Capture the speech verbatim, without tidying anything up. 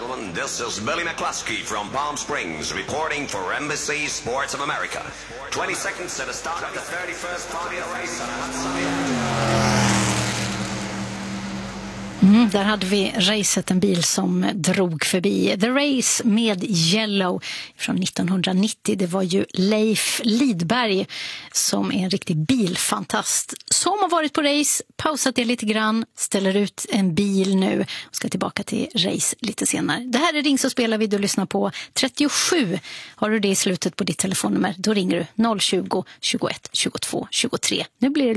gentlemen, this is Billy McCluskey from Palm Springs reporting for N B C Sports of America. twenty seconds to the start of the thirty-first Formula race on a hot sunny afternoon. Mm, där hade vi racet, en bil som drog förbi. The Race med Yellow från nittonhundranittio. Det var ju Leif Lidberg som är en riktig bilfantast som har varit på race, pausat det lite grann, ställer ut en bil nu och ska tillbaka till race lite senare. Det här är Ring så spelar vi, du lyssnar på trettiosju. Har du det i slutet på ditt telefonnummer, då ringer du noll tjugo, tjugoett, tjugotvå, tjugotre. Nu blir det